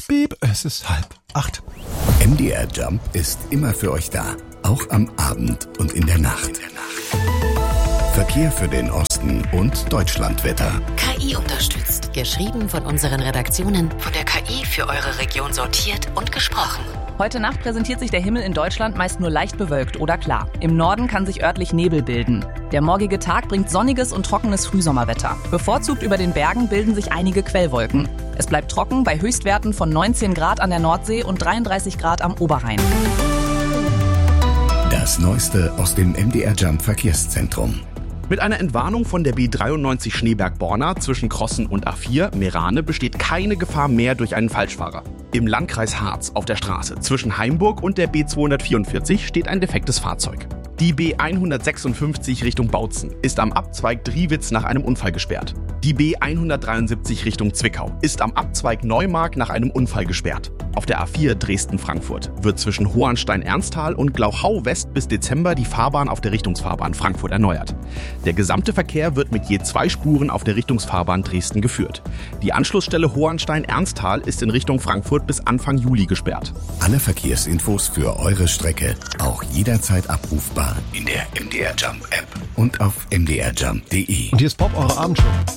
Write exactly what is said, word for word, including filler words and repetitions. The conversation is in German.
Piep, es ist halb acht. M D R Jump ist immer für euch da, auch am Abend und in der Nacht. Verkehr für den Osten und Deutschlandwetter. K I unterstützt. Geschrieben von unseren Redaktionen, von der K I für eure Region sortiert und gesprochen. Heute Nacht präsentiert sich der Himmel in Deutschland meist nur leicht bewölkt oder klar. Im Norden kann sich örtlich Nebel bilden. Der morgige Tag bringt sonniges und trockenes Frühsommerwetter. Bevorzugt über den Bergen bilden sich einige Quellwolken. Es bleibt trocken bei Höchstwerten von neunzehn Grad an der Nordsee und dreiunddreißig Grad am Oberrhein. Das Neueste aus dem M D R Jump Verkehrszentrum. Mit einer Entwarnung von der B dreiundneunzig Schneeberg-Borna zwischen Crossen und A vier Meerane besteht keine Gefahr mehr durch einen Falschfahrer. Im Landkreis Harz auf der Straße zwischen Haimburg und der B zweihundertvierundvierzig steht ein defektes Fahrzeug. Die B hundertsechsundfünfzig Richtung Bautzen ist am Abzweig Driewitz nach einem Unfall gesperrt. Die B hundertdreiundsiebzig Richtung Zwickau ist am Abzweig Neumark nach einem Unfall gesperrt. Auf der A vier Dresden-Frankfurt wird zwischen Hohenstein-Ernsthal und Glauchau West bis Dezember die Fahrbahn auf der Richtungsfahrbahn Frankfurt erneuert. Der gesamte Verkehr wird mit je zwei Spuren auf der Richtungsfahrbahn Dresden geführt. Die Anschlussstelle Hohenstein-Ernsthal ist in Richtung Frankfurt bis Anfang Juli gesperrt. Alle Verkehrsinfos für eure Strecke auch jederzeit abrufbar in der M D R Jump App und auf m d r jump punkt d e. Und hier ist Pop, eure Abendshow.